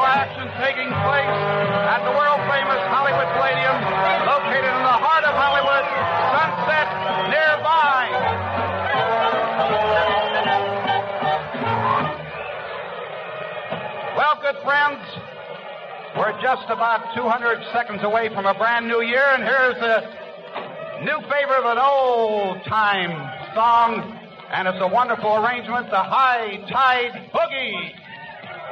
action taking place at the world-famous Hollywood Palladium, located in the heart of Hollywood, Sunset nearby. Well, good friends, we're just about 200 seconds away from a brand new year, and here's the new favorite of an old-time song, and it's a wonderful arrangement, the High Tide Boogie.